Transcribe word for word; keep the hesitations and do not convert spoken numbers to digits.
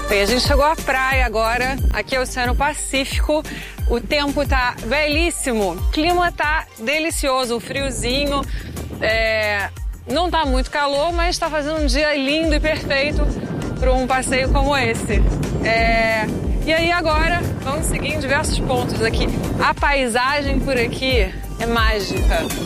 Bem, a gente chegou à praia agora, aqui é o Oceano Pacífico, o tempo tá belíssimo, o clima tá delicioso, friozinho, é... não tá muito calor, mas tá fazendo um dia lindo e perfeito para um passeio como esse. É... E aí agora, vamos seguir em diversos pontos aqui. A paisagem por aqui é mágica.